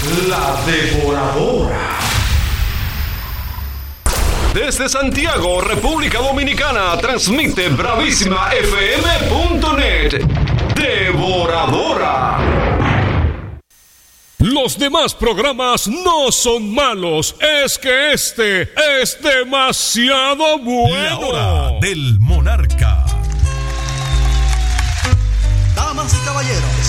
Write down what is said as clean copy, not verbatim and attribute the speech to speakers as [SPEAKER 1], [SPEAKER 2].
[SPEAKER 1] La Devoradora.
[SPEAKER 2] Desde Santiago, República Dominicana, transmite bravísimafm.net. Devoradora.
[SPEAKER 3] Los demás programas no son malos, es que este es demasiado bueno.
[SPEAKER 4] La hora del monarca.
[SPEAKER 5] Damas y caballeros,